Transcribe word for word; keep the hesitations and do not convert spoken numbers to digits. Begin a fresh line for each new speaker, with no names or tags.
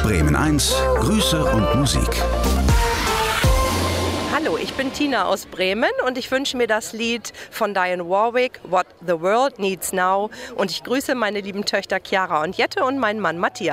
Bremen eins, Grüße und Musik.
Hallo, ich bin Tina aus Bremen und ich wünsche mir das Lied von Dionne Warwick, What the World Needs Now. Und ich grüße meine lieben Töchter Chiara und Jette und meinen Mann Matthias.